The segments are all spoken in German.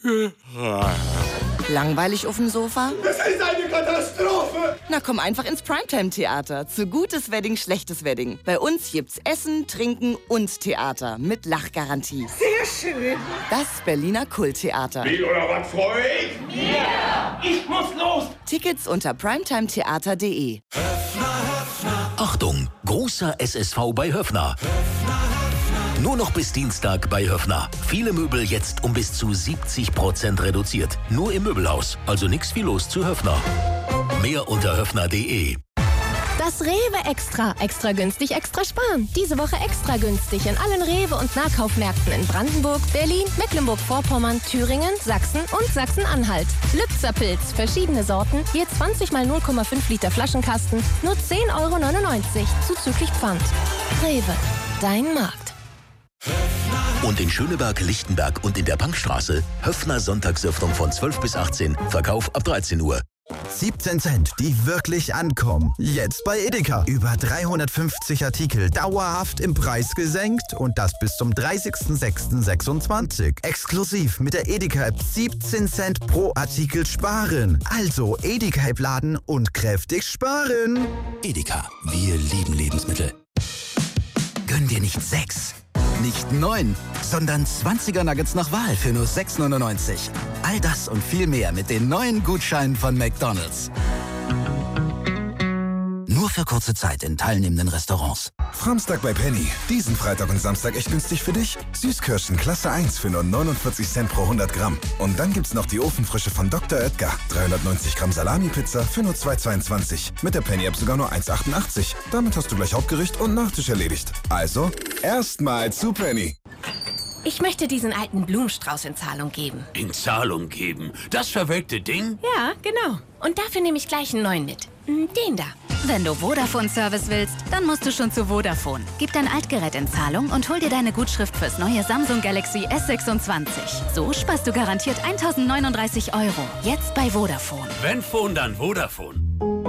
Langweilig auf dem Sofa? Das ist eine Katastrophe! Na komm einfach ins Primetime-Theater. Zu gutes Wedding, schlechtes Wedding. Bei uns gibt's Essen, Trinken und Theater mit Lachgarantie. Sehr schön! Das Berliner Kulttheater. Wie oder was freue ich? Ja! Ich muss los! Tickets unter primetimetheater.de. Achtung, großer SSV bei Höffner. Nur noch bis Dienstag bei Höffner. Viele Möbel jetzt um bis zu 70% reduziert. Nur im Möbelhaus. Also nix wie los zu Höffner. Mehr unter höffner.de. Das Rewe Extra. Extra günstig, extra sparen. Diese Woche extra günstig in allen Rewe- und Nahkaufmärkten in Brandenburg, Berlin, Mecklenburg-Vorpommern, Thüringen, Sachsen und Sachsen-Anhalt. Lübzer Pilz, verschiedene Sorten, je 20 mal 0,5 Liter Flaschenkasten, nur 10,99 € zuzüglich Pfand. Rewe, dein Markt. Und in Schöneberg, Lichtenberg und in der Punkstraße Höffner Sonntagsöffnung von 12 bis 18. Verkauf ab 13 Uhr. 17 Cent, die wirklich ankommen. Jetzt bei Edeka. Über 350 Artikel dauerhaft im Preis gesenkt und das bis zum 30.06.26. Exklusiv mit der Edeka-App 17 Cent pro Artikel sparen. Also Edeka-App laden und kräftig sparen. Edeka, wir lieben Lebensmittel. Gönn dir nicht 6, nicht 9, sondern 20er Nuggets nach Wahl für nur 6,99. All das und viel mehr mit den neuen Gutscheinen von McDonald's. Nur für kurze Zeit in teilnehmenden Restaurants. Framstag bei Penny. Diesen Freitag und Samstag echt günstig für dich. Süßkirschen Klasse 1 für nur 49 Cent pro 100 Gramm. Und dann gibt's noch die Ofenfrische von Dr. Oetker. 390 Gramm Salami-Pizza für nur 2,22. Mit der Penny-App sogar nur 1,88. Damit hast du gleich Hauptgericht und Nachtisch erledigt. Also, erstmal zu Penny. Ich möchte diesen alten Blumenstrauß in Zahlung geben. In Zahlung geben? Das verwelkte Ding? Ja, genau. Und dafür nehme ich gleich einen neuen mit. Den da. Wenn du Vodafone-Service willst, dann musst du schon zu Vodafone. Gib dein Altgerät in Zahlung und hol dir deine Gutschrift fürs neue Samsung Galaxy S26. So sparst du garantiert 1.039 €. Jetzt bei Vodafone. Wenn Phone, dann Vodafone.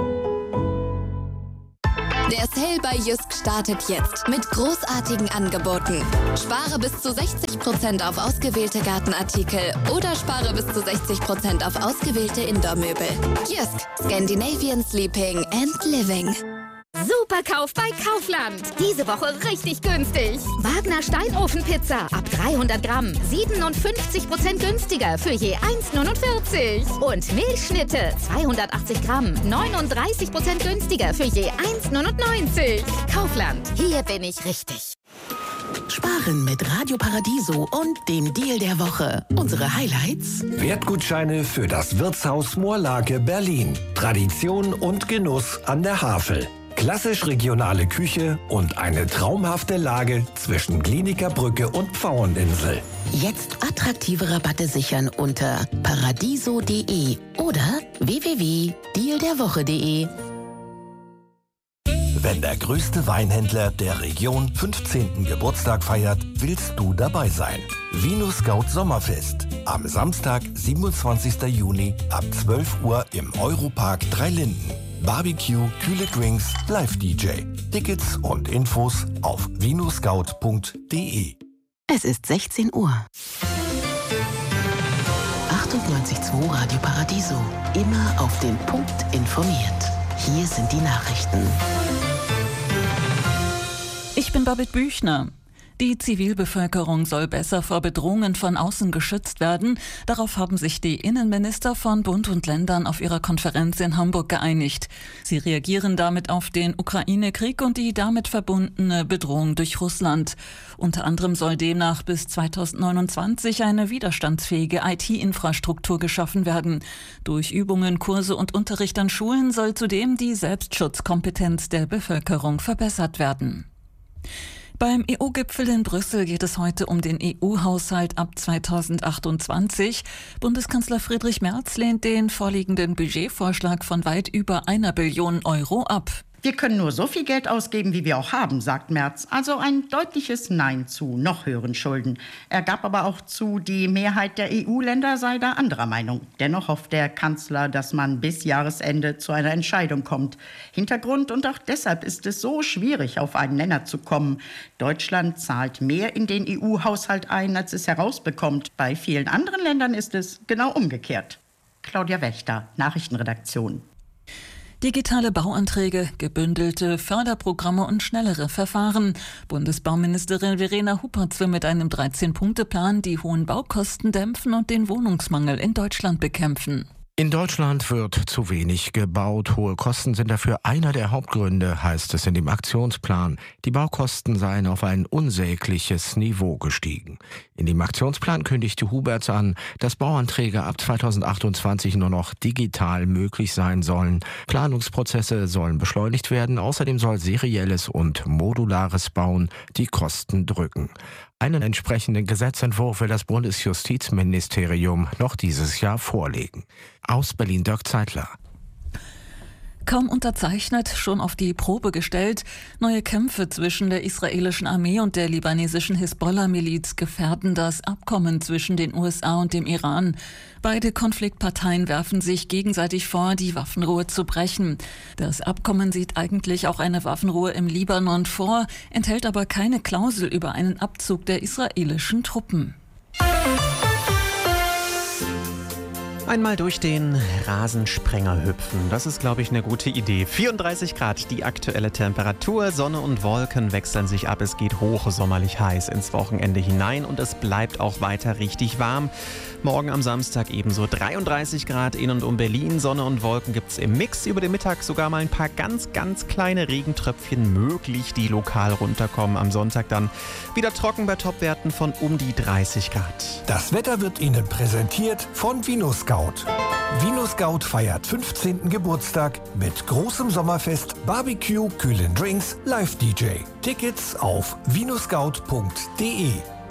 Der Sale bei Jysk startet jetzt mit großartigen Angeboten. Spare bis zu 60% auf ausgewählte Gartenartikel oder spare bis zu 60% auf ausgewählte Indoor-Möbel. Jysk, Scandinavian Sleeping and Living. Superkauf bei Kaufland. Diese Woche richtig günstig. Wagner Steinofenpizza ab 300 Gramm. 57% günstiger für je 1,49. Und Milchschnitte 280 Gramm. 39% günstiger für je 1,99. Kaufland. Hier bin ich richtig. Sparen mit Radio Paradiso und dem Deal der Woche. Unsere Highlights: Wertgutscheine für das Wirtshaus Moorlake Berlin. Tradition und Genuss an der Havel. Klassisch regionale Küche und eine traumhafte Lage zwischen Klinikerbrücke und Pfaueninsel. Jetzt attraktive Rabatte sichern unter paradiso.de oder www.dealderwoche.de. Wenn der größte Weinhändler der Region 15. Geburtstag feiert, willst du dabei sein. Vino Scout Sommerfest. Am Samstag, 27. Juni ab 12 Uhr im Europark Dreilinden. Barbecue, kühle Drinks, Live-DJ. Tickets und Infos auf vinoscout.de. Es ist 16 Uhr. 98.2 Radio Paradiso. Immer auf den Punkt informiert. Hier sind die Nachrichten. Ich bin Babette Büchner. Die Zivilbevölkerung soll besser vor Bedrohungen von außen geschützt werden. Darauf haben sich die Innenminister von Bund und Ländern auf ihrer Konferenz in Hamburg geeinigt. Sie reagieren damit auf den Ukraine-Krieg und die damit verbundene Bedrohung durch Russland. Unter anderem soll demnach bis 2029 eine widerstandsfähige IT-Infrastruktur geschaffen werden. Durch Übungen, Kurse und Unterricht an Schulen soll zudem die Selbstschutzkompetenz der Bevölkerung verbessert werden. Beim EU-Gipfel in Brüssel geht es heute um den EU-Haushalt ab 2028. Bundeskanzler Friedrich Merz lehnt den vorliegenden Budgetvorschlag von weit über 1 Billion € ab. Wir können nur so viel Geld ausgeben, wie wir auch haben, sagt Merz. Also ein deutliches Nein zu noch höheren Schulden. Er gab aber auch zu, die Mehrheit der EU-Länder sei da anderer Meinung. Dennoch hofft der Kanzler, dass man bis Jahresende zu einer Entscheidung kommt. Hintergrund, und auch deshalb ist es so schwierig, auf einen Nenner zu kommen. Deutschland zahlt mehr in den EU-Haushalt ein, als es herausbekommt. Bei vielen anderen Ländern ist es genau umgekehrt. Claudia Wächter, Nachrichtenredaktion. Digitale Bauanträge, gebündelte Förderprogramme und schnellere Verfahren. Bundesbauministerin Verena Huppertz will mit einem 13-Punkte-Plan die hohen Baukosten dämpfen und den Wohnungsmangel in Deutschland bekämpfen. In Deutschland wird zu wenig gebaut. Hohe Kosten sind dafür einer der Hauptgründe, heißt es in dem Aktionsplan. Die Baukosten seien auf ein unsägliches Niveau gestiegen. In dem Aktionsplan kündigte Hubertz an, dass Bauanträge ab 2028 nur noch digital möglich sein sollen. Planungsprozesse sollen beschleunigt werden. Außerdem soll serielles und modulares Bauen die Kosten drücken. Einen entsprechenden Gesetzentwurf will das Bundesjustizministerium noch dieses Jahr vorlegen. Aus Berlin Dirk Zeitler. Kaum unterzeichnet, schon auf die Probe gestellt. Neue Kämpfe zwischen der israelischen Armee und der libanesischen Hisbollah-Miliz gefährden das Abkommen zwischen den USA und dem Iran. Beide Konfliktparteien werfen sich gegenseitig vor, die Waffenruhe zu brechen. Das Abkommen sieht eigentlich auch eine Waffenruhe im Libanon vor, enthält aber keine Klausel über einen Abzug der israelischen Truppen. Einmal durch den Rasensprenger hüpfen, das ist, glaube ich, eine gute Idee. 34 Grad, die aktuelle Temperatur, Sonne und Wolken wechseln sich ab. Es geht hochsommerlich heiß ins Wochenende hinein und es bleibt auch weiter richtig warm. Morgen am Samstag ebenso 33 Grad in und um Berlin. Sonne und Wolken gibt es im Mix. Über den Mittag sogar mal ein paar ganz, ganz kleine Regentröpfchen möglich, die lokal runterkommen. Am Sonntag dann wieder trocken bei Topwerten von um die 30 Grad. Das Wetter wird Ihnen präsentiert von VinoScout. VinoScout feiert 15. Geburtstag mit großem Sommerfest, Barbecue, kühlen Drinks, Live-DJ. Tickets auf vinoscout.de.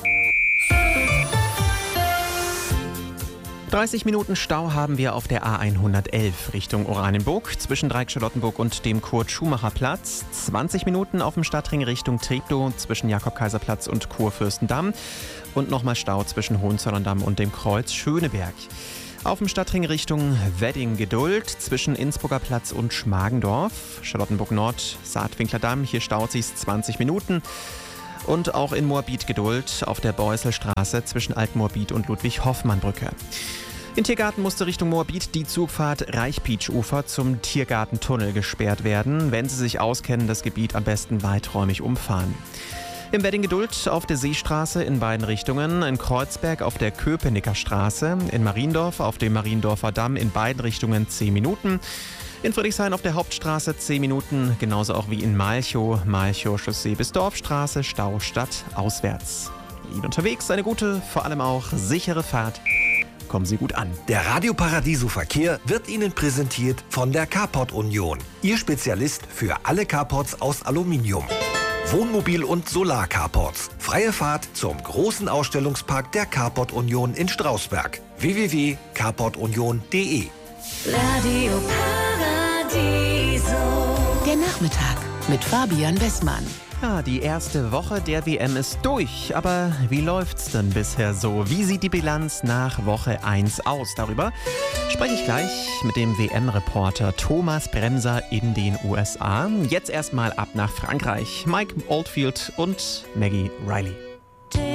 30 Minuten Stau haben wir auf der A111 Richtung Oranienburg zwischen Dreieck-Charlottenburg und dem Kurt-Schumacher-Platz. 20 Minuten auf dem Stadtring Richtung Treptow zwischen Jakob-Kaiser-Platz und Kurfürstendamm. Und nochmal Stau zwischen Hohenzollern-Damm und dem Kreuz Schöneberg. Auf dem Stadtring Richtung Wedding-Geduld zwischen Innsbrucker Platz und Schmargendorf. Charlottenburg-Nord, Saatwinkler-Damm, hier staut sich's 20 Minuten. Und auch in Moabit-Geduld auf der Beusselstraße zwischen Altmoabit und Ludwig-Hoffmann-Brücke. In Tiergarten musste Richtung Moabit die Zugfahrt Reichpietsch-Ufer zum Tiergartentunnel gesperrt werden. Wenn Sie sich auskennen, das Gebiet am besten weiträumig umfahren. Im Wedding-Geduld auf der Seestraße in beiden Richtungen, in Kreuzberg auf der Köpenicker Straße, in Mariendorf auf dem Mariendorfer Damm in beiden Richtungen 10 Minuten. In Friedrichshain auf der Hauptstraße 10 Minuten, genauso auch wie in Malchow, Chaussee bis Dorfstraße, Stau stadt auswärts. Ihnen unterwegs eine gute, vor allem auch sichere Fahrt. Kommen Sie gut an. Der Radio Paradiso Verkehr wird Ihnen präsentiert von der Carport Union. Ihr Spezialist für alle Carports aus Aluminium. Wohnmobil- und Solar-Carports. Freie Fahrt zum großen Ausstellungspark der Carport Union in Strausberg. www.carportunion.de. Radio Paradiso. Der Nachmittag mit Fabian Westmann. Ja, die erste Woche der WM ist durch. Aber wie läuft's denn bisher so? Wie sieht die Bilanz nach Woche 1 aus? Darüber spreche ich gleich mit dem WM-Reporter Thomas Bremser in den USA. Jetzt erstmal ab nach Frankreich. Mike Oldfield und Maggie Riley.